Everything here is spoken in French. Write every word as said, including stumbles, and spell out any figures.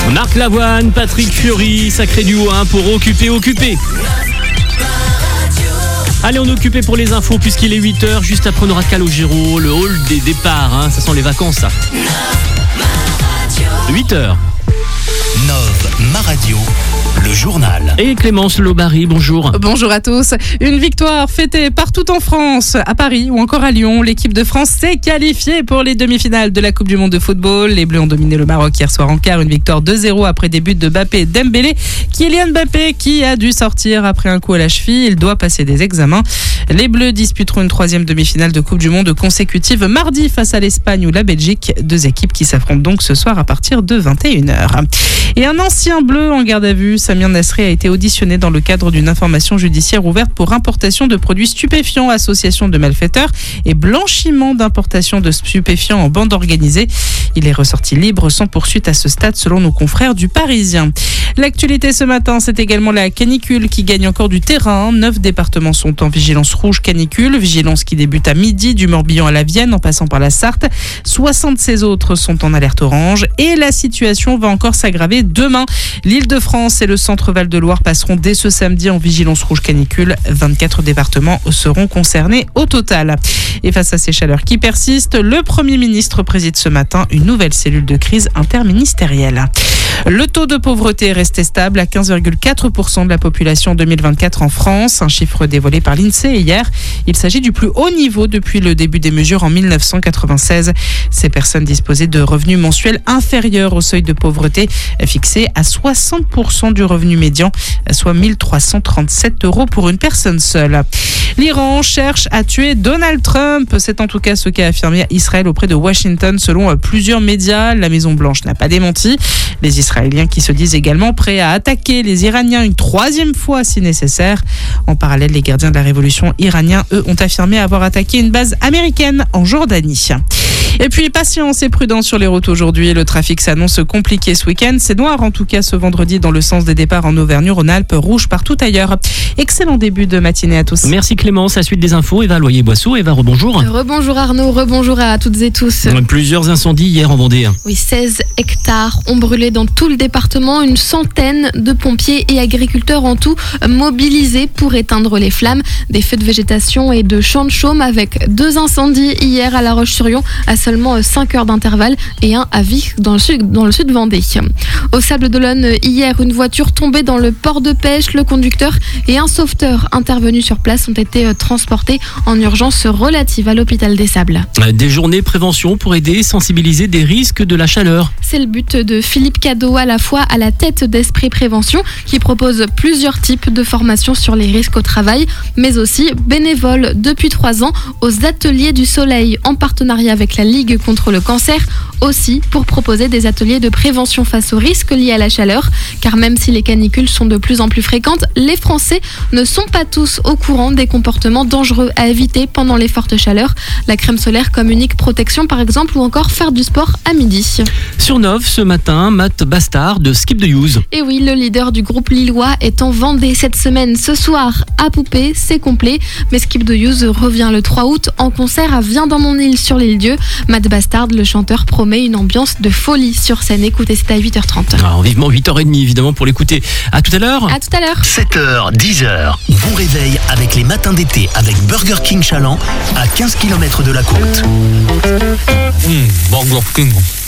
Marc Lavoine, Patrick Fiori, sacré duo hein, pour occuper, occuper. Allez, on est occupé pour les infos puisqu'il est huit heures, juste après on aura Calogero, le hall des départs, hein, ça sent les vacances ça. huit heures. Nov, ma radio, le journal. Et Clémence Lobary, bonjour. Bonjour à tous. Une victoire fêtée partout en France, à Paris ou encore à Lyon. L'équipe de France s'est qualifiée pour les demi-finales de la Coupe du Monde de football. Les Bleus ont dominé le Maroc hier soir en quart. Une victoire deux zéro après des buts de Mbappé et Dembélé. Kylian Mbappé qui a dû sortir après un coup à la cheville. Il doit passer des examens. Les Bleus disputeront une troisième demi-finale de Coupe du Monde consécutive mardi face à l'Espagne ou la Belgique. Deux équipes qui s'affrontent donc ce soir à partir de vingt et une heures. Et un ancien bleu en garde à vue, Samir Nasri, a été auditionné dans le cadre d'une information judiciaire ouverte pour importation de produits stupéfiants, association de malfaiteurs et blanchiment d'importation de stupéfiants en bande organisée. Il est ressorti libre sans poursuite à ce stade selon nos confrères du Parisien. L'actualité ce matin, c'est également la canicule qui gagne encore du terrain. Neuf départements sont en vigilance rouge canicule, vigilance qui débute à midi du Morbihan à la Vienne en passant par la Sarthe. soixante-seize autres sont en alerte orange et la situation va encore s'aggraver demain. L'Île-de-France et le centre-Val de Loire passeront dès ce samedi en vigilance rouge canicule. vingt-quatre départements seront concernés au total. Et face à ces chaleurs qui persistent, le Premier ministre préside ce matin une nouvelle cellule de crise interministérielle. Le taux de pauvreté est resté stable à quinze virgule quatre pour cent de la population en deux mille vingt-quatre en France, un chiffre dévoilé par l'INSEE hier. Il s'agit du plus haut niveau depuis le début des mesures en mille neuf cent quatre-vingt-seize. Ces personnes disposaient de revenus mensuels inférieurs au seuil de pauvreté fixé à soixante pour cent du revenu médian, soit mille trois cent trente-sept euros pour une personne seule. L'Iran cherche à tuer Donald Trump. C'est en tout cas ce qu'a affirmé Israël auprès de Washington selon plusieurs médias. La Maison-Blanche n'a pas démenti. Les Israéliens qui se disent également prêts à attaquer les Iraniens une troisième fois si nécessaire. En parallèle, les gardiens de la révolution iraniens, eux, ont affirmé avoir attaqué une base américaine en Jordanie. Et puis, patience et prudence sur les routes aujourd'hui. Le trafic s'annonce compliqué ce week-end. C'est noir en tout cas ce vendredi dans le sens des départs en Auvergne-Rhône-Alpes, rouge partout ailleurs. Excellent début de matinée à tous. Merci Clémence. À la suite des infos, Eva Loyer-Boisseau. Eva, rebonjour. Rebonjour Arnaud, rebonjour à toutes et tous. Plusieurs incendies hier en Vendée. Oui, seize hectares ont brûlé dans tout le département. Une centaine de pompiers et agriculteurs en tout mobilisés pour éteindre les flammes. Des feux de végétation et de champs de chaume avec deux incendies hier à La Roche-sur-Yon à seulement cinq heures d'intervalle et un à Vic dans le sud, dans le sud Vendée. Au Sables-d'Olonne, hier, une voiture tombée dans le port de pêche. Le conducteur et un sauveteur intervenus sur place ont été transportés en urgence relative à l'hôpital des Sables. Des journées prévention pour aider et sensibiliser des risques de la chaleur. C'est le but de Philippe Cadeau, à la fois à la tête d'Esprit Prévention, qui propose plusieurs types de formations sur les risques au travail, mais aussi bénévole depuis trois ans aux Ateliers du Soleil en partenariat avec la Ligue contre le cancer, aussi pour proposer des ateliers de prévention face aux risques liés à la chaleur, car même si les canicules sont de plus en plus fréquentes, les Français ne sont pas tous au courant des comportements dangereux à éviter pendant les fortes chaleurs. La crème solaire comme unique protection par exemple, ou encore faire du sport à midi. Sur Nov, ce matin, Matt Bastard de Skip the Use. Et oui, le leader du groupe lillois est en Vendée cette semaine. Ce soir, à Poupée, c'est complet. Mais Skip the Use revient le trois août en concert à Viens dans mon île sur l'île-Dieu. Matt Bastard, le chanteur, promet une ambiance de folie sur scène. Écoutez, c'est à huit heures trente. Alors, vivement huit heures trente évidemment pour l'écouter. À tout à l'heure. À tout à l'heure. sept heures, dix heures. Bon réveil avec les matins d'été avec Burger King Chaland à quinze kilomètres de la côte. Mmh, Burger King.